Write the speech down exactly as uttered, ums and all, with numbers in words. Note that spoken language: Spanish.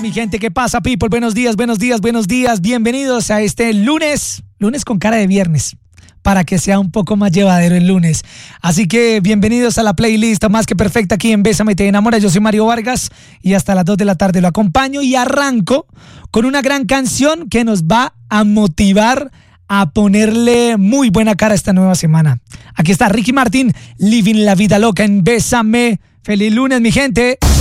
mi gente, ¿qué pasa, people? Buenos días, buenos días, buenos días. Bienvenidos a este lunes, lunes con cara de viernes, para que sea un poco más llevadero el lunes. Así que bienvenidos a la playlist más que perfecta aquí en Bésame Te Enamora. Yo soy Mario Vargas y hasta las dos de la tarde lo acompaño y arranco con una gran canción que nos va a motivar a ponerle muy buena cara esta nueva semana. Aquí está Ricky Martin, Living la Vida Loca en Bésame. Feliz lunes, mi gente.